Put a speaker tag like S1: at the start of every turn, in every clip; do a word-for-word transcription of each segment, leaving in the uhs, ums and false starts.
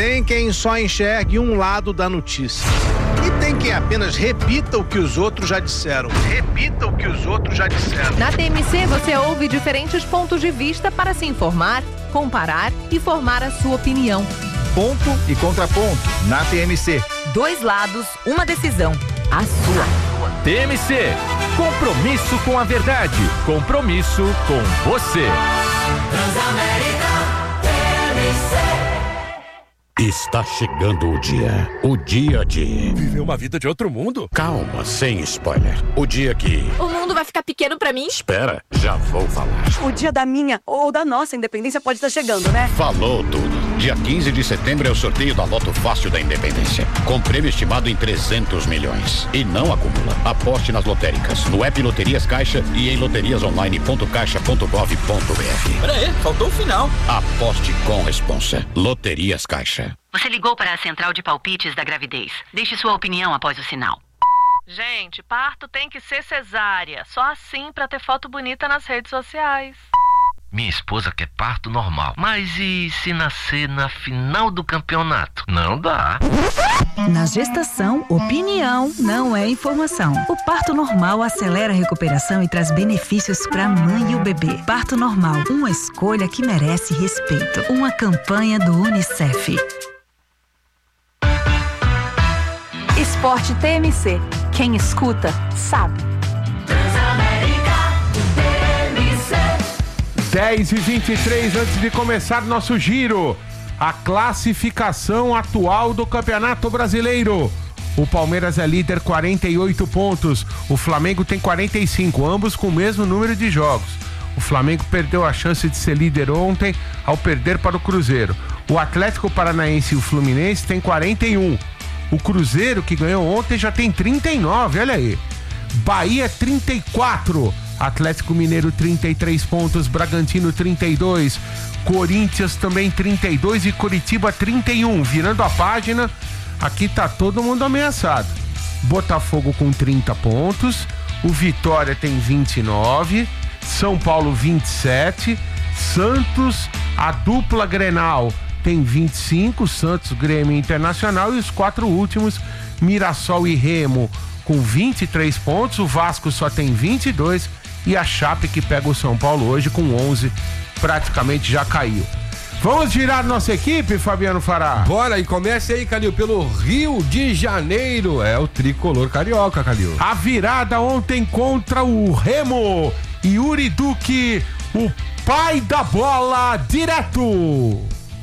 S1: Tem quem só enxergue um lado da notícia. E tem quem apenas repita o que os outros já disseram. Repita o que os outros já disseram.
S2: Na T M C você ouve diferentes pontos de vista para se informar, comparar e formar a sua opinião.
S3: Ponto e contraponto na T M C.
S2: Dois lados, uma decisão. A sua.
S4: T M C. Compromisso com a verdade. Compromisso com você.
S5: Transamérica T M C.
S6: Está chegando o dia. O dia de...
S7: viver uma vida de outro mundo?
S6: Calma, sem spoiler. O dia que...
S8: o mundo vai ficar pequeno pra mim?
S6: Espera, já vou falar.
S9: O dia da minha ou da nossa independência pode estar chegando, né?
S6: Falou tudo. Dia quinze de setembro é o sorteio da Loto Fácil da Independência. Com prêmio estimado em trezentos milhões. E não acumula. Aposte nas lotéricas, no app Loterias Caixa e em loterias online ponto caixa ponto gov ponto br.
S7: Pera aí, faltou o final.
S6: Aposte com responsa. Loterias Caixa.
S10: Você ligou para a central de palpites da gravidez. Deixe sua opinião após o sinal.
S11: Gente, parto tem que ser cesárea. Só assim pra ter foto bonita nas redes sociais.
S12: Minha esposa quer parto normal. Mas e se nascer na final do campeonato? Não dá.
S13: Na gestação, opinião não é informação. O parto normal acelera a recuperação e traz benefícios para a mãe e o bebê. Parto normal, uma escolha que merece respeito. Uma campanha do Unicef.
S2: Esporte T M C. Quem escuta, sabe.
S14: dez e vinte e três, antes de começar nosso giro, a classificação atual do Campeonato Brasileiro. O Palmeiras é líder, quarenta e oito pontos. O Flamengo tem quarenta e cinco, ambos com o mesmo número de jogos. O Flamengo perdeu a chance de ser líder ontem ao perder para o Cruzeiro. O Atlético Paranaense e o Fluminense têm quarenta e um. O Cruzeiro, que ganhou ontem, já tem trinta e nove, olha aí. Bahia, trinta e quatro. Atlético Mineiro, trinta e três pontos. Bragantino, trinta e dois. Corinthians também trinta e dois e Coritiba, trinta e um. Virando a página, aqui tá todo mundo ameaçado. Botafogo com trinta pontos. O Vitória tem vinte e nove. São Paulo, vinte e sete. Santos, a dupla Grenal, tem vinte e cinco, Santos, Grêmio Internacional, e os quatro últimos, Mirassol e Remo, com vinte e três pontos. O Vasco só tem vinte e dois e a Chape, que pega o São Paulo hoje com onze, praticamente já caiu. Vamos girar nossa equipe, Fabiano Fará?
S15: Bora, e comece aí, Calil, pelo Rio de Janeiro. É o tricolor carioca, Calil.
S14: A virada ontem contra o Remo. Yuri Duque, o pai da bola, direto.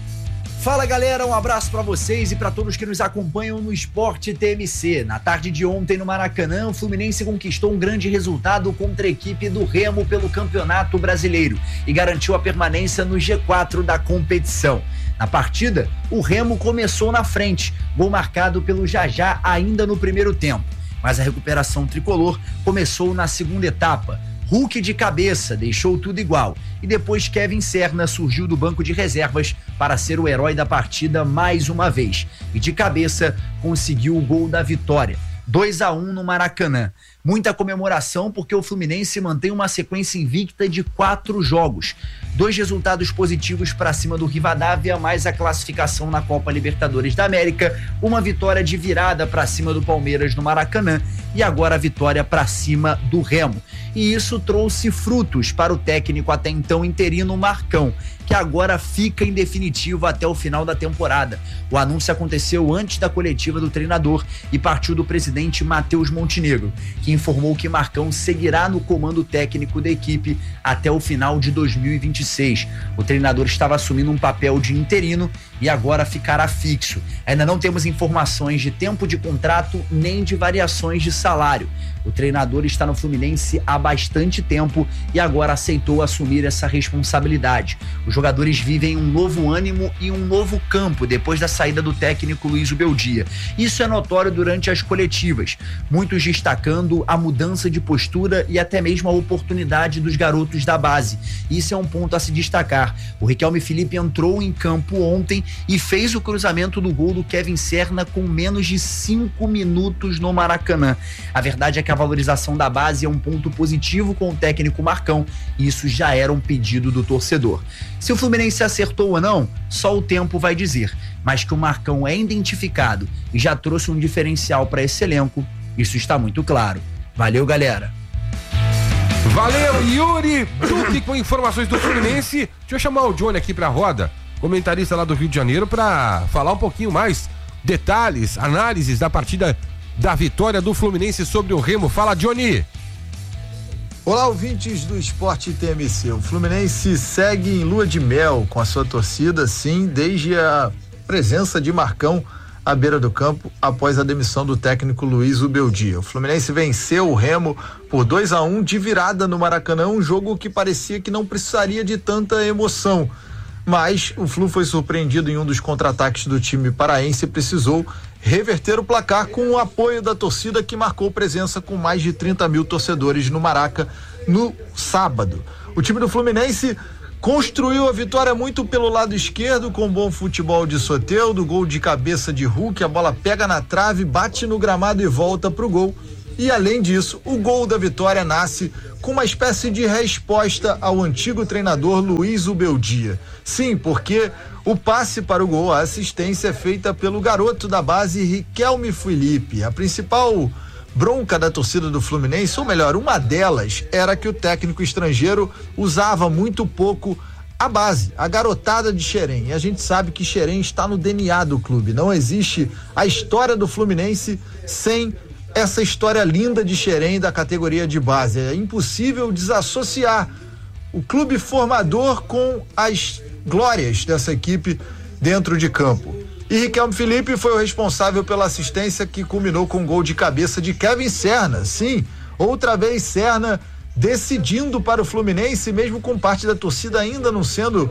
S16: Fala galera, um abraço pra vocês e pra todos que nos acompanham no Esporte T M C. Na tarde de ontem no Maracanã, o Fluminense conquistou um grande resultado contra a equipe do Remo pelo Campeonato Brasileiro e garantiu a permanência no G quatro da competição. Na partida, o Remo começou na frente, gol marcado pelo Jajá ainda no primeiro tempo, mas a recuperação tricolor começou na segunda etapa. Hulk de cabeça deixou tudo igual e depois Kevin Serna surgiu do banco de reservas para ser o herói da partida mais uma vez e de cabeça conseguiu o gol da vitória. dois a um no Maracanã. Muita comemoração porque o Fluminense mantém uma sequência invicta de quatro jogos. Dois resultados positivos para cima do Rivadavia, mais a classificação na Copa Libertadores da América, uma vitória de virada para cima do Palmeiras no Maracanã e agora a vitória para cima do Remo. E isso trouxe frutos para o técnico até então interino Marcão, que agora fica em definitivo até o final da temporada. O anúncio aconteceu antes da coletiva do treinador e partiu do presidente Matheus Montenegro, que informou que Marcão seguirá no comando técnico da equipe até o final de dois mil e vinte e seis. O treinador estava assumindo um papel de interino e agora ficará fixo. Ainda não temos informações de tempo de contrato nem de variações de salário. O treinador está no Fluminense há bastante tempo e agora aceitou assumir essa responsabilidade. Os jogadores vivem um novo ânimo e um novo campo depois da saída do técnico Luiz Beldia. Isso é notório durante as coletivas, muitos destacando a mudança de postura e até mesmo a oportunidade dos garotos da base. Isso é um ponto a se destacar. O Riquelme Felipe entrou em campo ontem e fez o cruzamento do gol do Kevin Serna com menos de cinco minutos no Maracanã. A verdade é que a valorização da base é um ponto positivo com o técnico Marcão, e isso já era um pedido do torcedor. Se o Fluminense acertou ou não, só o tempo vai dizer, mas que o Marcão é identificado e já trouxe um diferencial para esse elenco, isso está muito claro. Valeu, galera!
S15: Valeu, Yuri Duque, com informações do Fluminense. Deixa eu chamar o Johnny aqui pra roda, comentarista lá do Rio de Janeiro, pra falar um pouquinho mais detalhes, análises da partida da vitória do Fluminense sobre o Remo. Fala, Johnny!
S17: Olá, ouvintes do Esporte T M C. O Fluminense segue em lua de mel com a sua torcida, sim, desde a presença de Marcão à beira do campo após a demissão do técnico Luiz Ubeldia. O Fluminense venceu o Remo por dois a um de virada no Maracanã, um jogo que parecia que não precisaria de tanta emoção, mas o Flu foi surpreendido em um dos contra-ataques do time paraense e precisou reverter o placar com o apoio da torcida, que marcou presença com mais de trinta mil torcedores no Maraca no sábado. O time do Fluminense construiu a vitória muito pelo lado esquerdo, com bom futebol de Soteldo, gol de cabeça de Hulk, a bola pega na trave, bate no gramado e volta pro gol. E além disso, o gol da vitória nasce com uma espécie de resposta ao antigo treinador Luiz Ubeldia. Sim, porque o passe para o gol, a assistência é feita pelo garoto da base Riquelme Felipe. A principal bronca da torcida do Fluminense, ou melhor, uma delas, era que o técnico estrangeiro usava muito pouco a base, a garotada de Xerém. E a gente sabe que Xerém está no D N A do clube. Não existe a história do Fluminense sem essa história linda de Xerém da categoria de base. É impossível desassociar o clube formador com as glórias dessa equipe dentro de campo. E Riquelme Felipe foi o responsável pela assistência que culminou com um gol de cabeça de Kevin Serna. Sim, outra vez Serna decidindo para o Fluminense, mesmo com parte da torcida ainda não sendo,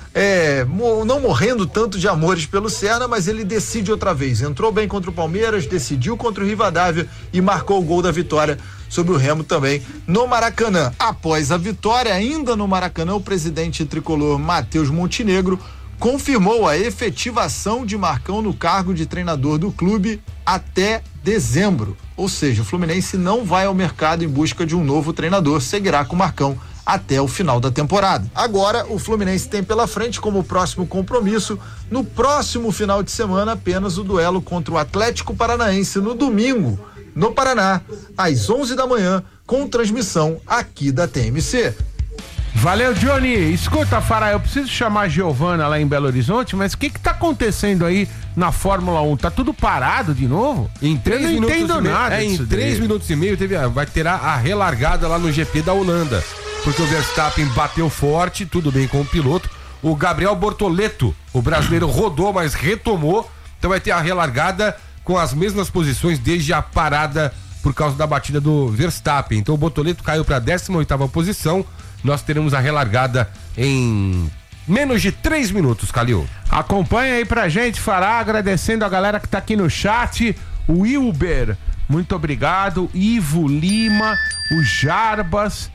S17: é, não morrendo tanto de amores pelo Serna, mas ele decide outra vez. Entrou bem contra o Palmeiras, decidiu contra o Rivadavia e marcou o gol da vitória sobre o Remo também no Maracanã. Após a vitória, ainda no Maracanã, o presidente tricolor Matheus Montenegro confirmou a efetivação de Marcão no cargo de treinador do clube até dezembro. Ou seja, o Fluminense não vai ao mercado em busca de um novo treinador, seguirá com Marcão até o final da temporada. Agora, o Fluminense tem pela frente como próximo compromisso, no próximo final de semana, apenas o duelo contra o Atlético Paranaense no domingo, no Paraná, às onze da manhã, com transmissão aqui da T M C.
S14: Valeu, Johnny. Escuta, Fará, eu preciso chamar a Giovana lá em Belo Horizonte, mas o que que tá acontecendo aí na Fórmula um? Tá tudo parado de novo?
S15: Em três
S14: eu não
S15: minutos
S14: entendo
S15: e meio,
S14: nada
S15: é, em
S14: disso
S15: três
S14: daí.
S15: minutos e meio teve a, vai ter a, a relargada lá no G P da Holanda, porque o Verstappen bateu forte, tudo bem com o piloto. O Gabriel Bortoleto, o brasileiro, rodou, mas retomou, então vai ter a relargada com as mesmas posições desde a parada por causa da batida do Verstappen. Então o Bortoleto caiu para a décima oitava posição. Nós teremos a relargada em menos de três minutos, Calil.
S14: Acompanha aí pra gente, Fará, agradecendo a galera que tá aqui no chat. O Wilber, muito obrigado. Ivo Lima, o Jarbas,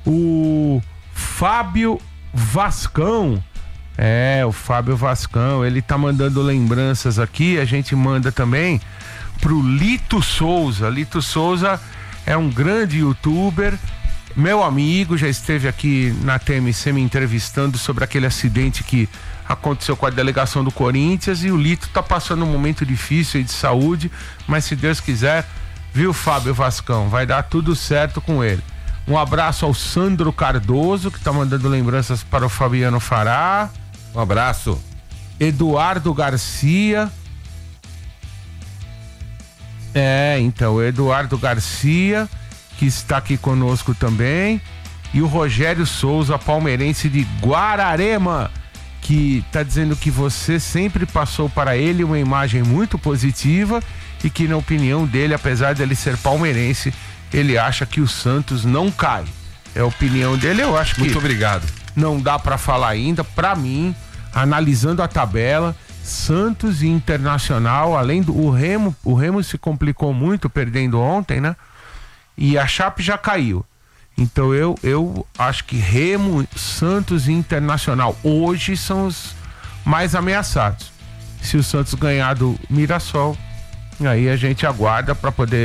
S14: o Fábio Vascão. É, o Fábio Vascão, ele tá mandando lembranças aqui, a gente manda também pro Lito Souza. Lito Souza é um grande youtuber, meu amigo, já esteve aqui na T M C me entrevistando sobre aquele acidente que aconteceu com a delegação do Corinthians, e o Lito tá passando um momento difícil aí de saúde, mas se Deus quiser, viu, Fábio Vascão, vai dar tudo certo com ele. Um abraço ao Sandro Cardoso, que tá mandando lembranças para o Fabiano Fará.
S15: Um abraço.
S14: Eduardo Garcia. É, então, Eduardo Garcia, que está aqui conosco também, e o Rogério Souza, palmeirense de Guararema, que está dizendo que você sempre passou para ele uma imagem muito positiva e que, na opinião dele, apesar de ele ser palmeirense, ele acha que o Santos não cai. É a opinião dele, eu acho que...
S15: Muito obrigado.
S14: Não dá para falar ainda. Para mim, analisando a tabela, Santos e Internacional, além do o Remo, o Remo se complicou muito perdendo ontem, né? E a Chape já caiu. Então eu, eu acho que Remo, Santos e Internacional hoje são os mais ameaçados. Se o Santos ganhar do Mirassol, aí a gente aguarda para poder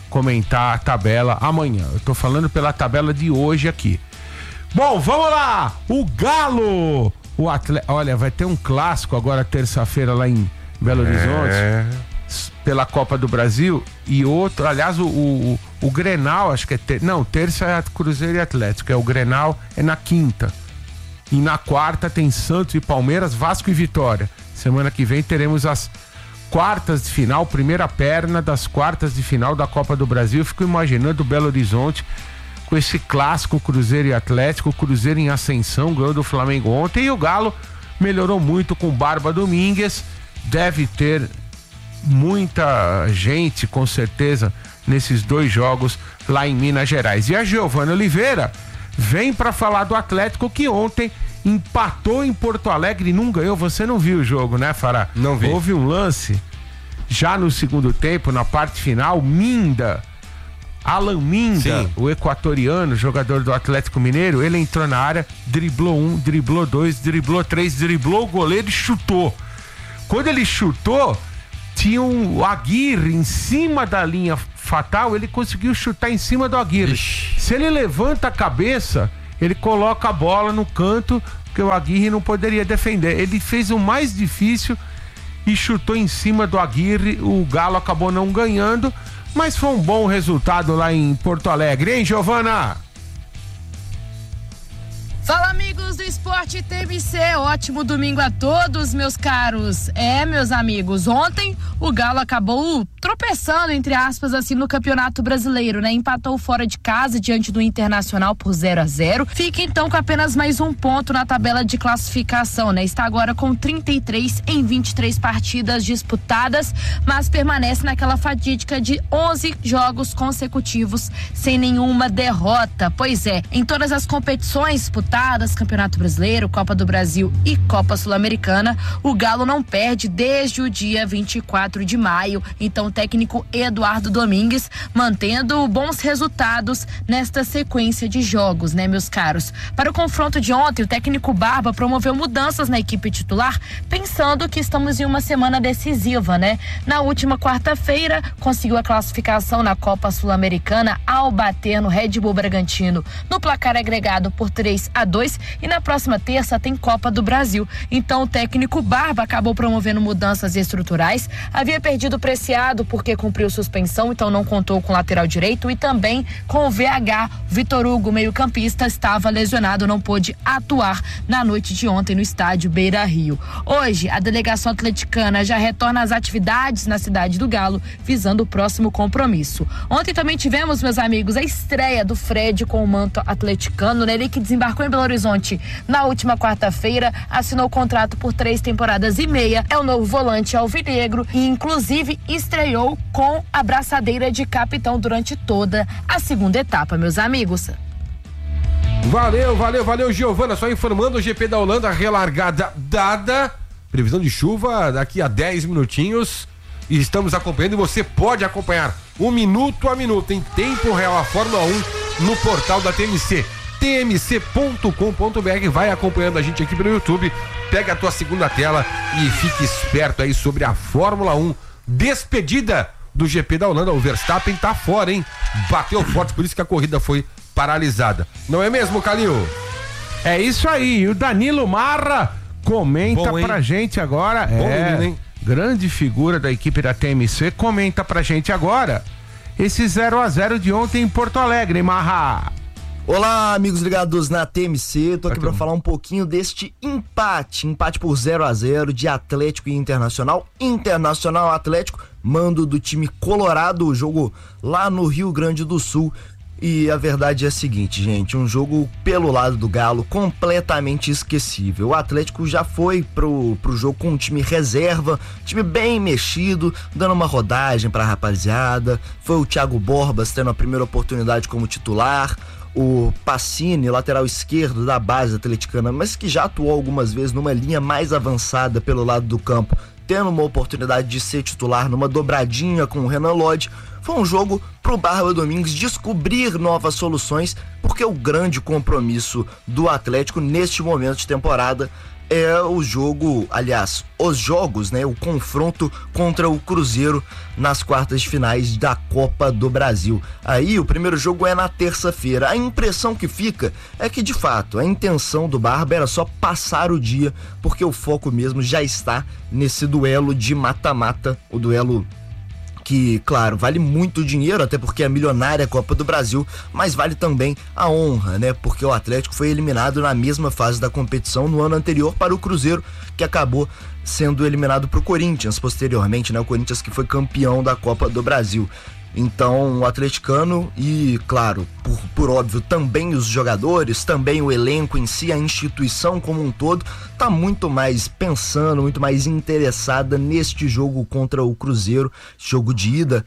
S14: comentar a tabela amanhã. Eu tô falando pela tabela de hoje aqui. Bom, vamos lá! O Galo! O atleta, olha, vai ter um clássico agora terça-feira lá em Belo Horizonte, é. pela Copa do Brasil, e outro, aliás, o, o, o Grenal, acho que é ter, não, terça é Cruzeiro e Atlético, é o Grenal é na quinta. E na quarta tem Santos e Palmeiras, Vasco e Vitória. Semana que vem teremos as quartas de final, primeira perna das quartas de final da Copa do Brasil. Eu fico imaginando o Belo Horizonte com esse clássico Cruzeiro e Atlético, o Cruzeiro em ascensão, ganhou do Flamengo ontem, e o Galo melhorou muito com Barba Domingues, deve ter muita gente, com certeza, nesses dois jogos lá em Minas Gerais. E a Giovana Oliveira vem para falar do Atlético, que ontem empatou em Porto Alegre e não ganhou. Você não viu o jogo, né, Fará?
S15: Não vi.
S14: Houve um lance, já no segundo tempo, na parte final, Minda, Alan Minda, Sim. o equatoriano, jogador do Atlético Mineiro, ele entrou na área, driblou um, driblou dois, driblou três, driblou o goleiro e chutou. Quando ele chutou, tinha um Aguirre em cima da linha fatal, ele conseguiu chutar em cima do Aguirre. Ixi. Se ele levanta a cabeça, ele coloca a bola no canto, que o Aguirre não poderia defender. Ele fez o mais difícil e chutou em cima do Aguirre. O Galo acabou não ganhando, mas foi um bom resultado lá em Porto Alegre, hein, Giovana?
S18: Fala, amigos do Esporte T M C, ótimo domingo a todos, meus caros. É, meus amigos, ontem o Galo acabou tropeçando, entre aspas, assim, no Campeonato Brasileiro, né? Empatou fora de casa diante do Internacional por zero a zero. Fica então com apenas mais um ponto na tabela de classificação, né? Está agora com trinta e três em vinte e três partidas disputadas, mas permanece naquela fatídica de onze jogos consecutivos sem nenhuma derrota. Pois é, em todas as competições disputadas, Campeonato Brasileiro, Copa do Brasil e Copa Sul-Americana, o Galo não perde desde o dia vinte e quatro de maio. Então o técnico Eduardo Domingues mantendo bons resultados nesta sequência de jogos, né, meus caros? Para o confronto de ontem, o técnico Barba promoveu mudanças na equipe titular, pensando que estamos em uma semana decisiva, né? Na última quarta-feira, conseguiu a classificação na Copa Sul-Americana ao bater no Red Bull Bragantino no placar agregado por três a dois, e na próxima terça tem Copa do Brasil. Então o técnico Barba acabou promovendo mudanças estruturais. Havia perdido o Preciado porque cumpriu suspensão, então não contou com o lateral direito, e também com o V H. Vitor Hugo, meio-campista, estava lesionado, não pôde atuar na noite de ontem no estádio Beira Rio. Hoje, a delegação atleticana já retorna às atividades na cidade do Galo, visando o próximo compromisso. Ontem também tivemos, meus amigos, a estreia do Fred com o manto atleticano, né? Ele que desembarcou em Belo Horizonte na última quarta-feira, assinou contrato por três temporadas e meia, é o novo volante alvinegro e inclusive estreou com a braçadeira de capitão durante toda a segunda etapa, meus amigos.
S15: Valeu, valeu, valeu, Giovana, só informando, o G P da Holanda, relargada dada, previsão de chuva daqui a dez minutinhos, e estamos acompanhando, e você pode acompanhar um minuto a minuto em tempo real a Fórmula um no portal da T M C, t m c ponto com ponto b r. Vai acompanhando a gente aqui pelo YouTube, pega a tua segunda tela e fique esperto aí sobre a Fórmula um. Despedida do G P da Holanda, o Verstappen tá fora, hein? Bateu forte, por isso que a corrida foi paralisada. Não é mesmo, Calil?
S14: É isso aí, e o Danilo Marra comenta Bom, pra gente agora. Bom, é, menino, hein? Grande figura da equipe da T M C, comenta pra gente agora esse zero a zero de ontem em Porto Alegre, hein, Marra?
S19: Olá, amigos ligados na T M C, tô aqui para falar um pouquinho deste empate, empate por zero a zero de Atlético e Internacional. Internacional Atlético, mando do time colorado, o jogo lá no Rio Grande do Sul. E a verdade é a seguinte, gente, um jogo pelo lado do Galo completamente esquecível. O Atlético já foi pro, pro jogo com um time reserva, time bem mexido, dando uma rodagem pra rapaziada. Foi o Thiago Borbas tendo a primeira oportunidade como titular, o Pacini, lateral esquerdo da base atleticana, mas que já atuou algumas vezes numa linha mais avançada pelo lado do campo, tendo uma oportunidade de ser titular numa dobradinha com o Renan Lodge. Foi um jogo pro Barba Domingues descobrir novas soluções, porque o grande compromisso do Atlético neste momento de temporada é o jogo, aliás, os jogos, né? O confronto contra o Cruzeiro nas quartas de finais da Copa do Brasil. Aí o primeiro jogo é na terça-feira. A impressão que fica é que, de fato, a intenção do Barba era só passar o dia, porque o foco mesmo já está nesse duelo de mata-mata, o duelo que, claro, vale muito dinheiro, até porque é a milionária Copa do Brasil, mas vale também a honra, né? Porque o Atlético foi eliminado na mesma fase da competição no ano anterior para o Cruzeiro, que acabou sendo eliminado para o Corinthians posteriormente, né? O Corinthians que foi campeão da Copa do Brasil. Então, o atleticano e, claro, por, por óbvio, também os jogadores, também o elenco em si, a instituição como um todo, tá muito mais pensando, muito mais interessada neste jogo contra o Cruzeiro, jogo de ida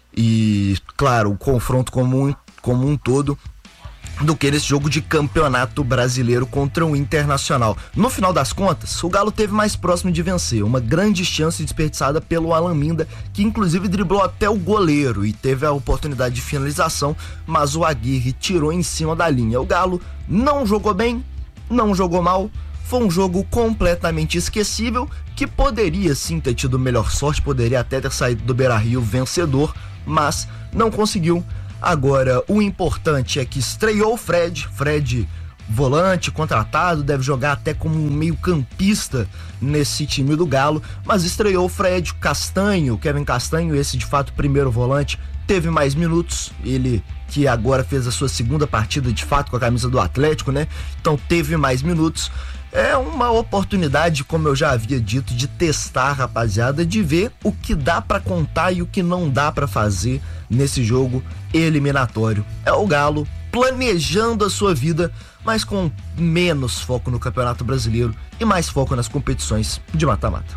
S19: e, claro, o confronto como um, como um todo, do que nesse jogo de campeonato brasileiro contra o Internacional. No final das contas, o Galo teve mais próximo de vencer, uma grande chance desperdiçada pelo Alan Minda, que inclusive driblou até o goleiro e teve a oportunidade de finalização, mas o Aguirre tirou em cima da linha. O Galo não jogou bem, não jogou mal, foi um jogo completamente esquecível, que poderia sim ter tido melhor sorte, poderia até ter saído do Beira-Rio vencedor, mas não conseguiu. Agora, o importante é que estreou o Fred, Fred volante, contratado, deve jogar até como um meio campista nesse time do Galo, mas estreou o Fred, Castanho, Kevin Castanho, esse de fato primeiro volante, teve mais minutos, ele que agora fez a sua segunda partida de fato com a camisa do Atlético, né? Então teve mais minutos. É uma oportunidade, como eu já havia dito, de testar, rapaziada, de ver o que dá pra contar e o que não dá pra fazer nesse jogo eliminatório. É o Galo planejando a sua vida, mas com menos foco no Campeonato Brasileiro e mais foco nas competições de mata-mata.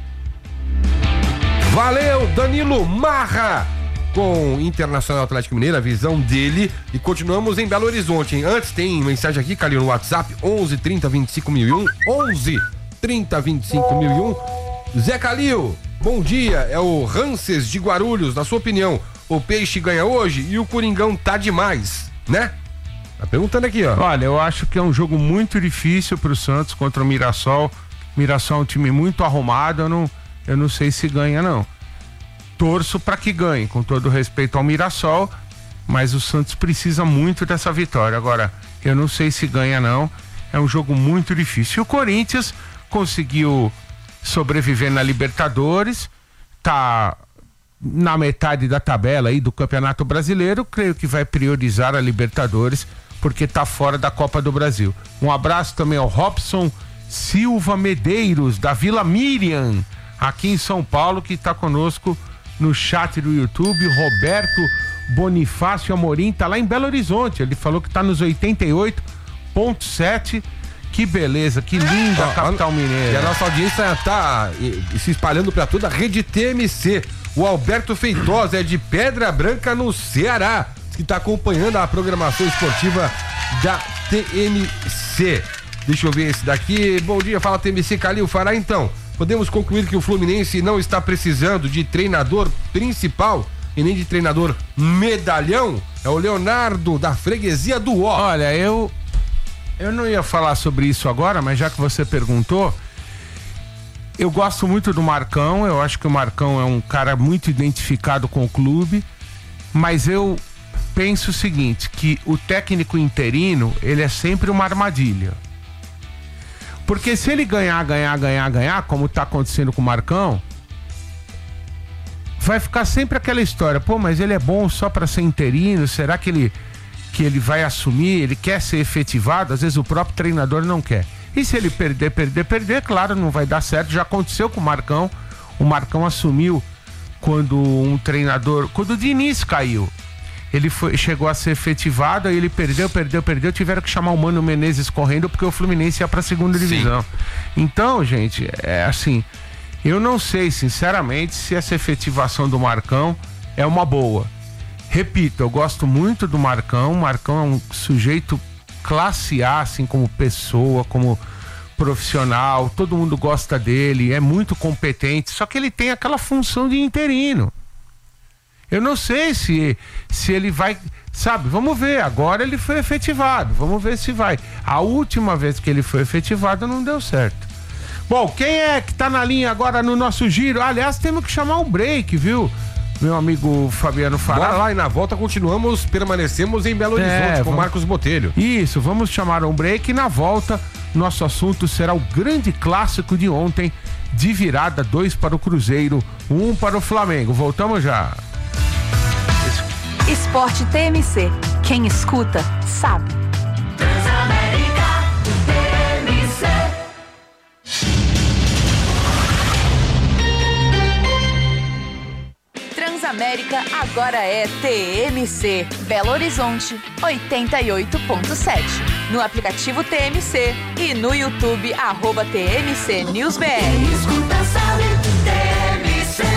S15: Valeu, Danilo Marra, com Internacional Atlético Mineiro, a visão dele, e continuamos em Belo Horizonte, hein? Antes tem mensagem aqui, Calil, no WhatsApp, onze trinta vinte e cinco mil e um, onze trinta vinte e cinco mil e um. Zé Calil, bom dia, é o Rances de Guarulhos, na sua opinião, o Peixe ganha hoje e o Coringão tá demais, né? Tá perguntando aqui, ó.
S14: Olha, eu acho que é um jogo muito difícil pro Santos contra o Mirassol. Mirassol é um time muito arrumado, eu não, eu não sei se ganha, não. Torço para que ganhe, com todo respeito ao Mirassol, mas o Santos precisa muito dessa vitória. Agora, eu não sei se ganha, não. É um jogo muito difícil. O Corinthians conseguiu sobreviver na Libertadores, tá na metade da tabela aí do Campeonato Brasileiro. Creio que vai priorizar a Libertadores, porque tá fora da Copa do Brasil. Um abraço também ao Robson Silva Medeiros, da Vila Miriam, aqui em São Paulo, que tá conosco no chat do YouTube. Roberto Bonifácio Amorim tá lá em Belo Horizonte, ele falou que tá nos oitenta e oito ponto sete. Que beleza, que linda a capital mineira.
S15: E a nossa audiência tá e, e se espalhando pra toda a rede T M C. O Alberto Feitosa é de Pedra Branca, no Ceará, que tá acompanhando a programação esportiva da T M C. Deixa eu ver esse daqui. Bom dia, fala T M C. Calil Fará, então. Podemos concluir que o Fluminense não está precisando de treinador principal e nem de treinador medalhão? É o Leonardo, da freguesia do Ó.
S14: Olha, eu eu não ia falar sobre isso agora, mas já que você perguntou, eu gosto muito do Marcão, eu acho que o Marcão é um cara muito identificado com o clube, mas eu penso o seguinte, que o técnico interino, ele é sempre uma armadilha. Porque se ele ganhar, ganhar, ganhar, ganhar, como tá acontecendo com o Marcão, vai ficar sempre aquela história, pô, mas ele é bom só para ser interino, será que ele, que ele vai assumir, ele quer ser efetivado? Às vezes o próprio treinador não quer. E se ele perder, perder, perder, claro, não vai dar certo. Já aconteceu com o Marcão, o Marcão assumiu quando um treinador, quando o Diniz caiu. Ele foi, chegou a ser efetivado, aí ele perdeu, perdeu, perdeu, tiveram que chamar o Mano Menezes correndo porque o Fluminense ia pra segunda divisão. Sim. Então, gente, é assim, eu não sei, sinceramente, se essa efetivação do Marcão é uma boa. Repito, eu gosto muito do Marcão, o Marcão é um sujeito classe A, assim, como pessoa, como profissional, todo mundo gosta dele, é muito competente, só que ele tem aquela função de interino. Eu não sei se, se ele vai, sabe, vamos ver, agora ele foi efetivado, vamos ver se vai. A última vez que ele foi efetivado não deu certo. Bom, quem é que tá na linha agora no nosso giro? Aliás, temos que chamar um break, viu? Meu amigo Fabiano Fará.
S15: Bora lá e na volta continuamos, permanecemos em Belo Horizonte
S14: É,
S15: com
S14: vamos-
S15: Marcos Botelho.
S14: Isso, vamos chamar um break e na volta nosso assunto será o grande clássico de ontem, de virada, dois para o Cruzeiro, um para o Flamengo. Voltamos já.
S13: Esporte T M C. Quem escuta, sabe.
S5: Transamérica T M C.
S2: Transamérica agora é T M C. Belo Horizonte, oitenta e oito ponto sete. No aplicativo T M C e no YouTube, arroba T M C News B R.
S5: Quem escuta sabe, T M C.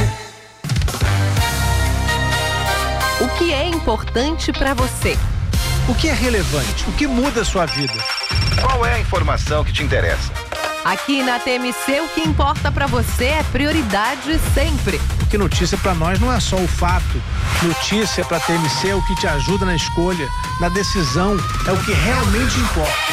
S2: O que é importante para você?
S1: O que é relevante? O que muda a sua vida?
S3: Qual é a informação que te interessa?
S2: Aqui na T M C, o que importa para você é prioridade sempre.
S1: Porque notícia pra nós não é só o fato. Notícia pra T M C é o que te ajuda na escolha, na decisão, é o que realmente importa.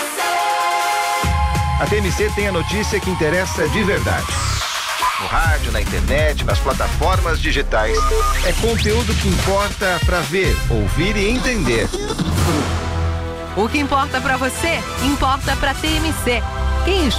S3: A T M C tem a notícia que interessa de verdade. No rádio, na internet, nas plataformas digitais. É conteúdo que importa pra ver, ouvir e entender.
S2: O que importa para você, importa para T M C. Quem